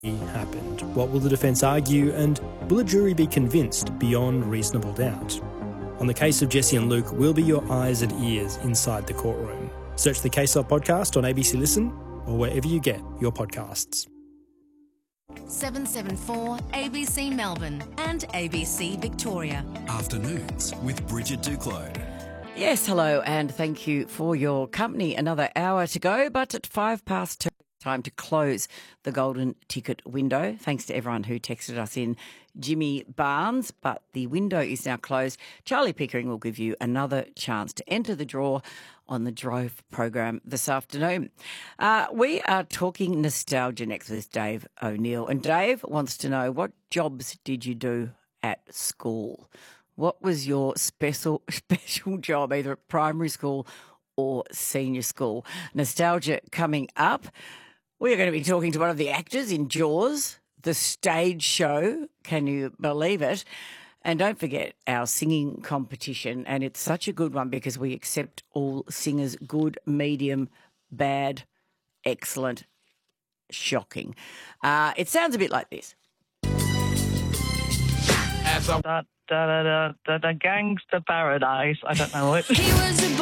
happened? What will the defence argue, and will a jury be convinced beyond reasonable doubt? On the case of Jesse and Luke, we'll be your eyes and ears inside the courtroom. Search the Case Up podcast on ABC Listen or wherever you get your podcasts. 774 ABC Melbourne and ABC Victoria. Afternoons with Bridget Duclos. Yes, hello, and thank you for your company. Another hour to go, but at 2:05, time to close the golden ticket window. Thanks to everyone who texted us in. Jimmy Barnes, but the window is now closed. Charlie Pickering will give you another chance to enter the draw on the Drove program this afternoon. We are talking nostalgia next with Dave O'Neill, and Dave wants to know, what jobs did you do at school? What was your special job, either at primary school or senior school? Nostalgia coming up. We are going to be talking to one of the actors in Jaws, the stage show. Can you believe it? And don't forget our singing competition. And it's such a good one because we accept all singers, good, medium, bad, excellent, shocking. It sounds a bit like this. The gangster paradise. I don't know it. He was a